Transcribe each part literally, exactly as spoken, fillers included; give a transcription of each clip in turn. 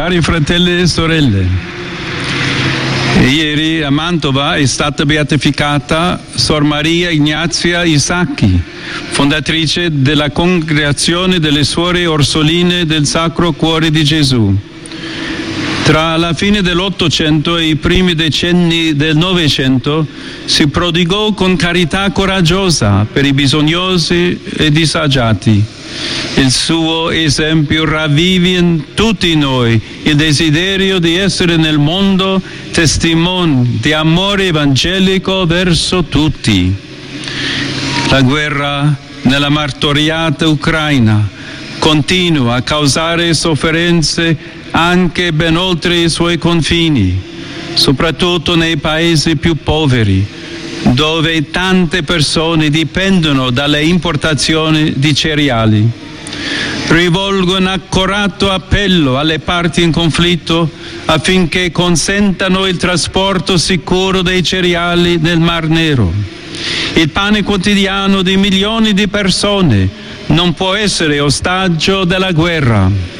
cari fratelli e sorelle, ieri a Mantova è stata beatificata Sor Maria Ignazia Isacchi, fondatrice della Congregazione delle Suore Orsoline del Sacro Cuore di Gesù. Tra la fine dell'Ottocento e i primi decenni del Novecento si prodigò con carità coraggiosa per i bisognosi e disagiati. Il suo esempio ravvivi in tutti noi il desiderio di essere nel mondo testimoni di amore evangelico verso tutti. La guerra nella martoriata Ucraina continua a causare sofferenze anche ben oltre i suoi confini, soprattutto nei paesi più poveri, dove tante persone dipendono dalle importazioni di cereali. Rivolgo un accorato appello alle parti in conflitto affinché consentano il trasporto sicuro dei cereali nel Mar Nero. Il pane quotidiano di milioni di persone non può essere ostaggio della guerra.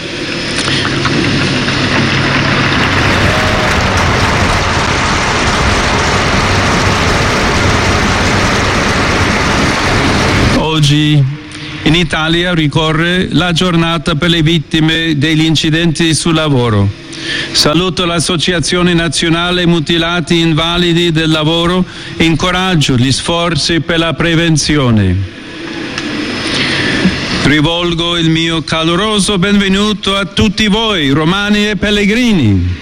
Oggi in Italia ricorre la giornata per le vittime degli incidenti sul lavoro. Saluto l'Associazione Nazionale Mutilati Invalidi del Lavoro e incoraggio gli sforzi per la prevenzione. Rivolgo il mio caloroso benvenuto a tutti voi, romani e pellegrini.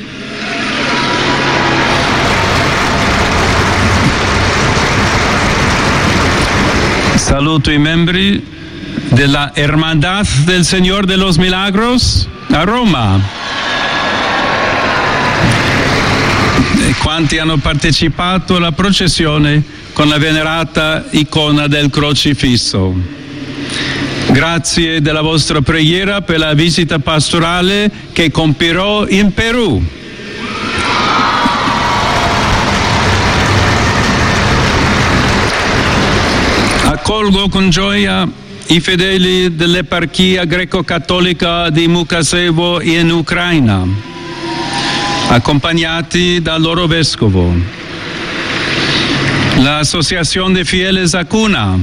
Saluto i membri della Hermandad del Señor de los Milagros a Roma e quanti hanno partecipato alla processione con la venerata icona del crocifisso. Grazie della vostra preghiera per la visita pastorale che compirò in Perù. Accolgo con gioia i fedeli dell'eparchia greco-cattolica di Mukasevo in Ucraina, accompagnati dal loro vescovo. L'Associazione de Fieles a Cuna,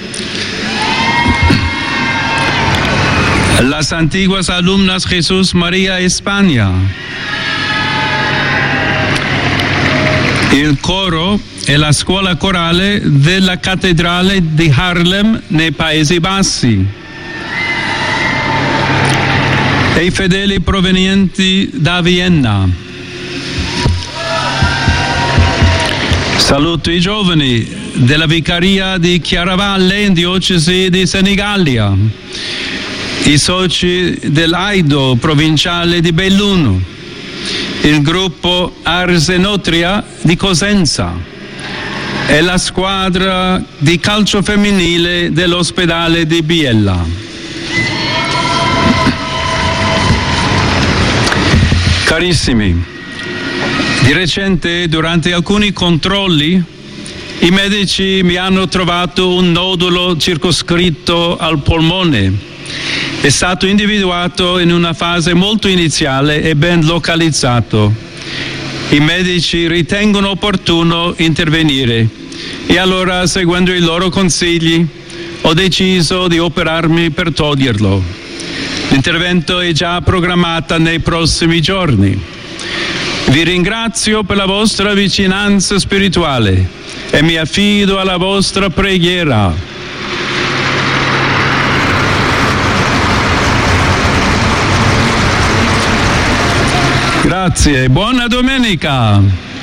las antiguas alumnas Jesús María España, il coro e la scuola corale della cattedrale di Haarlem nei Paesi Bassi e i fedeli provenienti da Vienna. Saluto i giovani della vicaria di Chiaravalle in diocesi di Senigallia, i soci dell'Aido provinciale di Belluno, il gruppo Arsenotria di Cosenza e la squadra di calcio femminile dell'ospedale di Biella. Carissimi, di recente durante alcuni controlli i medici mi hanno trovato un nodulo circoscritto al polmone. È stato individuato in una fase molto iniziale e ben localizzato. I medici ritengono opportuno intervenire e allora, seguendo i loro consigli, ho deciso di operarmi per toglierlo. L'intervento è già programmato nei prossimi giorni. Vi ringrazio per la vostra vicinanza spirituale e mi affido alla vostra preghiera. Grazie, buona domenica!